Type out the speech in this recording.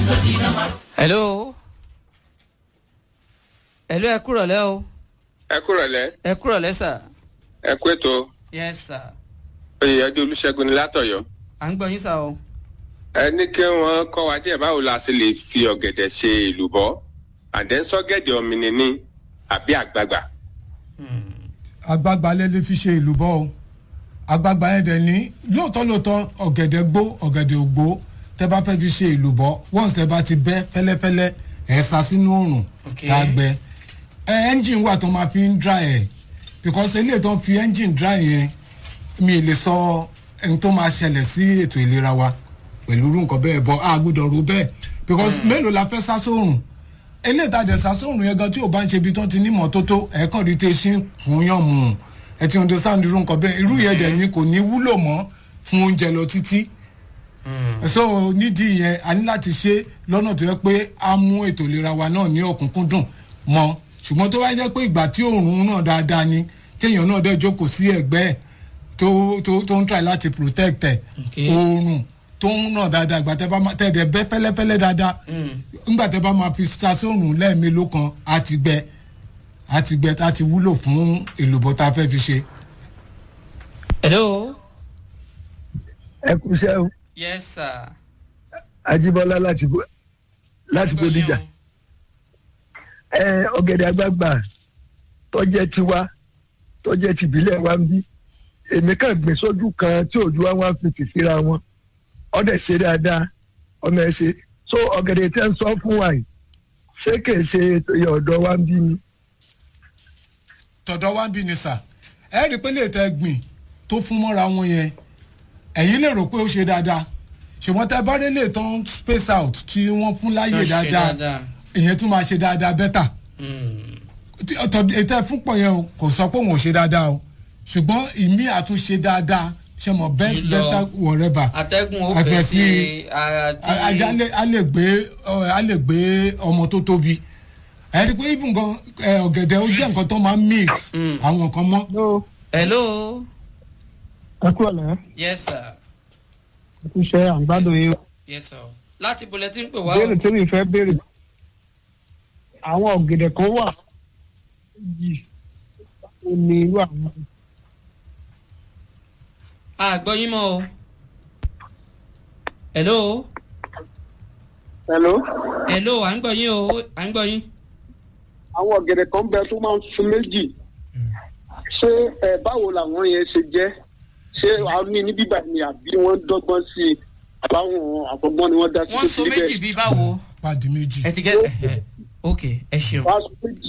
hello ẹ kúrọ̀lẹ́ o. ẹ kúrọ̀lẹ́ sà. ẹ kú ètò. yes sir. oyèyẹdẹ olùṣègùn ni látọ̀yọ́. à ń gbọ́ yín sá o. ẹ ní kí wọ́n kọ́ wa díẹ̀ báwo la ṣe lè fi ọ̀gẹ̀dẹ̀ ṣe èlùbọ́ àdẹ́sọ́gẹ̀dẹ̀ ọ̀mìnì ni àbí àgbagbà. àgbagbà lè fi ṣe èlùbọ́ o àgbagbà yẹn dẹ̀ ní lóòótọ́ ọ̀gẹ̀dẹ̀ gbó ọ̀gẹ̀dẹ̀ ògbó tẹ́ bá fẹ́ fi ṣe èlùbọ́ once tẹ́ bá ti bẹ́ fẹ́lẹ́fẹ́lẹ́ ẹ̀ sá sínú òrùn tá gbẹ engine wà tó máa fi ń dry ẹ̀ because eléyìí tó ń fi engine dry yẹn mi lè sọ ẹni tó máa ṣẹlẹ̀ sí ètò ìlera wa pẹ̀lú irú nǹkan bẹ́ẹ̀ bọ́ a gbọ́dọ̀ ro bẹ́ẹ̀ because mélòó la fẹ́ sá sóòrùn eléyìí tá a jẹ sá sóòrùn yẹn gan tí ò bá ń ṣe ibi tó ti ní mọ́tótó ẹ̀ẹ́kàn rí tẹ́ ṣí fún yàn mú ẹ ti understand irú nǹkan bẹ́ẹ̀ irú yẹn dẹ̀ ni kò ní wúlò mọ́ fún oúnjẹ lọ títí so nídìí yẹn a ní láti ṣe lọ́nà tó yẹ pé a mú ètò ìlera wa náà ní ọ̀kúnkúndùn mọ́ ṣùgbọ́n tó bá jẹ́ pé ìgbà tí òòrùn náà dáadáa ni téèyàn náà dẹ̀ jókòó sí ẹ̀gbẹ́ ẹ̀ tó ń try láti protect ẹ̀ òòrùn tó ń ràn dáadáa ìgbà tẹ́ bẹ́ fẹ́lẹ́fẹ́lẹ́ dáadáa nígbà tẹ́ bá máa fi sasóòrùn lẹ́ẹ̀mélòó kan á ti gbẹ á ti wúlò fún èlùbọ́ tá a fẹ́ fi ṣe. hello. ẹ kú iṣẹ́ o. yes sir. Ajíbọ́lá láti Bódìjà. Ọ̀gẹ̀dẹ̀ àgbagbà tọ́jẹ́ tiwa tọ́jẹ́ tìbílẹ̀ wa ń bí èmi kàn gbé sójú kan tí òjú wa wá fi tì síra wọn ọdẹ ṣe dáadáa ọmọ ẹ ṣe so ọ̀gẹ̀dẹ̀ tẹ́ ń sọ fún wa yìí ṣé kìí ṣe ọ̀dọ̀ wa ń bí ni. tọ̀dọ̀ wa ń bí ni sà ẹ rí i pé lè tẹ gbìn tó fún mọ́ra wọn yẹn ẹ̀yin lè rò pé ó ṣe dáadáa ṣùgbọ́n tẹ bá dé lè tán space out tí wọ́n fún láyè dáadáa ìyẹn tún máa ṣe dáadáa bẹ́tà ètò ẹ̀fúnpọ̀ yẹn kò sọ pé òun ò ṣe dáadáa o ṣùgbọ́n ìmí àtúnṣe dáadáa ṣe mọ̀ best better whatever atẹ́gùn ó fẹ́ sí a lè gbé ọmọ tó tóbi ẹ̀rí pé even gan ọ̀gẹ̀dẹ̀ ó jẹ́ nǹkan tó máa ń mix àwọn nǹkan mọ́. hello. ẹ kú ọ̀lẹ́. yes sir. ẹ kú iṣẹ́ àǹgbádùn yìí. yes sir. láti bulletin pè wá. béèrè tí mi fẹ́ béèrè àwọn ọ̀gẹ̀dẹ̀ kan wà yìí ó ní irú àwọn. àgbọ̀ yín mọ́ o. hello. hello. à ń gbọ́ yín o à ń gbọ́ yín. àwọn ọ̀gẹ̀dẹ̀ kan bẹ tó máa ń sun méjì ṣé báwo làwọn yẹn ṣe jẹ́ ṣé àwọn ní bíbá ni àbí wọ́n dọ́gbọ́n sí i àbáwọn àfọgbọ́n ni wọ́n dá sí i. wọ́n so méjì bíi báwo. pàdé méjì. ẹ ti gẹ́ ok ẹ ṣeun.